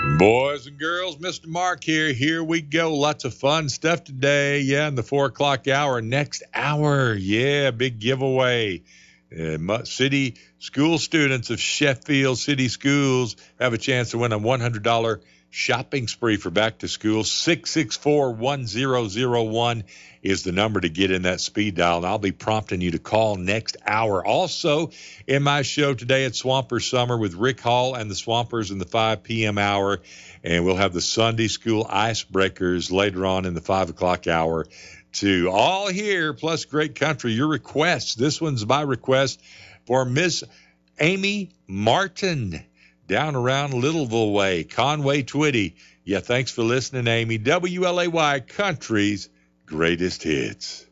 Boys and girls, Mr. Mark here. Here we go. Lots of fun stuff today. Yeah, in the 4 o'clock hour. Next hour, yeah, big giveaway. City school students of Sheffield City Schools have a chance to win a $100 shopping spree for back to school. 664-1001 is the number to get in that speed dial, and I'll be prompting you to call next hour. Also, in my show today at Swampers Summer with Rick Hall and the Swampers in the 5 p.m. hour, and we'll have the Sunday School Icebreakers later on in the 5 o'clock hour. To all here, plus great country, your requests. This one's my request for Miss Amy Martin down around Littleville Way, Conway Twitty. Yeah, thanks for listening, Amy. WLAY Country's greatest hits.